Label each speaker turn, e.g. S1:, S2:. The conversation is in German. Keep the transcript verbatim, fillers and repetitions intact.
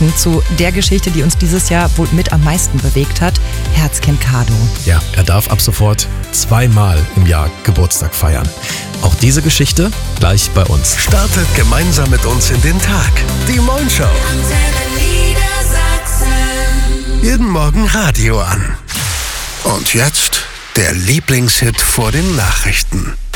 S1: Fakten zu der Geschichte, die uns dieses Jahr wohl mit am meisten bewegt hat. Herzkind Kado.
S2: Ja, er darf ab sofort zweimal im Jahr Geburtstag feiern. Auch diese Geschichte gleich bei uns.
S3: Startet gemeinsam mit uns in den Tag. Die Moin Show. Jeden Morgen Radio an. Und jetzt der Lieblingshit vor den Nachrichten.